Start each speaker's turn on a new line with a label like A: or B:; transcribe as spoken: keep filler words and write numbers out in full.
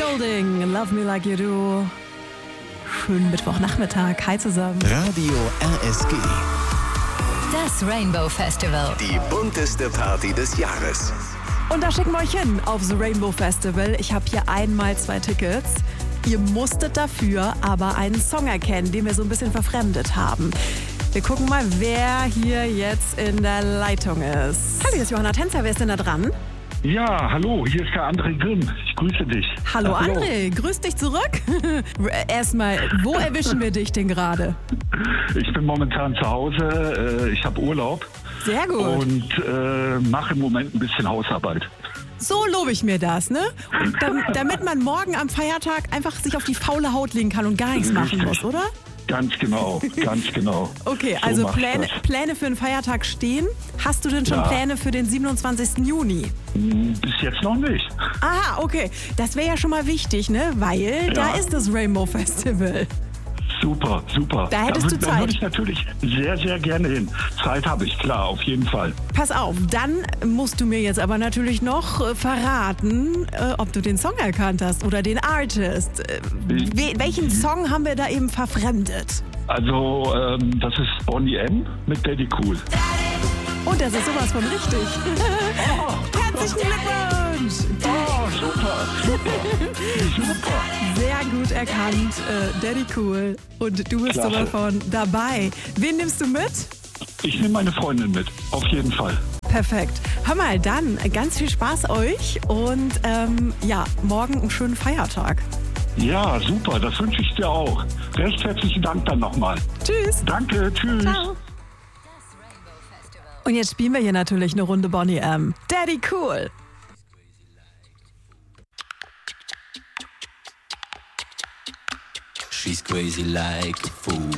A: Golding, Love Me Like You Do. Schönen Mittwochnachmittag. Hi zusammen.
B: Radio R S G.
C: Das Rainbow Festival.
B: Die bunteste Party des Jahres.
A: Und da schicken wir euch hin auf The Rainbow Festival. Ich habe hier einmal zwei Tickets. Ihr musstet dafür aber einen Song erkennen, den wir so ein bisschen verfremdet haben. Wir gucken mal, wer hier jetzt in der Leitung ist. Hallo, hier ist Johanna Tänzer. Wer ist denn da dran?
D: Ja, hallo, hier ist der André Grimm. Ich grüße dich.
A: Hallo,
D: Hallo.
A: André, grüß dich zurück. Erstmal, wo erwischen wir dich denn gerade?
D: Ich bin momentan zu Hause, äh, ich habe Urlaub.
A: Sehr gut.
D: Und äh, mache im Moment ein bisschen Hausarbeit.
A: So lobe ich mir das, ne? Und dam- damit man morgen am Feiertag einfach sich auf die faule Haut legen kann und gar nichts machen muss, oder?
D: Ganz genau, ganz genau.
A: Okay,
D: So
A: also
D: mach ich
A: Pläne,
D: das.
A: Pläne für den Feiertag stehen. Hast du denn schon
D: Ja.
A: Pläne für den siebenundzwanzigsten Juni?
D: Hm, Bis jetzt noch nicht.
A: Aha, okay. Das wäre ja schon mal wichtig, ne? Weil da
D: Ja.
A: ist das Rainbow Festival.
D: Super, super.
A: Da hättest
D: würd-
A: du
D: Da
A: Zeit.
D: würde ich natürlich sehr, sehr gerne hin. Zeit habe ich, klar, auf jeden Fall.
A: Pass auf, dann musst du mir jetzt aber natürlich noch äh, verraten, äh, ob du den Song erkannt hast oder den Artist. Äh, we- welchen Song haben wir da eben verfremdet?
D: Also, ähm, das ist Bonnie M. mit Daddy Cool.
A: Und das ist sowas von richtig. Herzlichen Glückwunsch!
D: Oh, super, super, super.
A: Sehr gut erkannt, äh, Daddy Cool. Und du bist
D: Klasse.
A: sowas von dabei. Wen nimmst du mit?
D: Ich nehme meine Freundin mit, auf jeden Fall.
A: Perfekt. Hör mal, dann ganz viel Spaß euch und ähm, ja, morgen einen schönen Feiertag.
D: Ja, super, das wünsche ich dir auch. Recht herzlichen Dank dann nochmal.
A: Tschüss.
D: Danke, tschüss.
A: Ciao. Und jetzt spielen wir hier natürlich eine Runde Bonnie M. Daddy Cool.
E: She's crazy like a fool.